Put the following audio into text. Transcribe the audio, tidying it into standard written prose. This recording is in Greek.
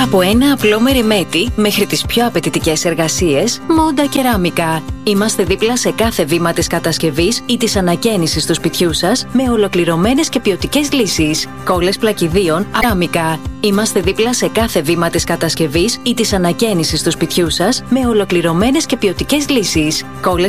Από ένα απλό μεριμέτι μέχρι τις πιο απαιτητικές εργασίες, Monda Κεράμικα. Είμαστε δίπλα σε κάθε βήμα της κατασκευής ή της ανακαίνησης του σπιτιού σας με ολοκληρωμένες και ποιοτικές λύσεις. Κόλλες πλακιδίων, Κεράμικα. Είμαστε δίπλα σε κάθε βήμα της κατασκευής ή της ανακαίνησης του σπιτιού σας με ολοκληρωμένες και ποιοτικές λύσεις. Κόλλες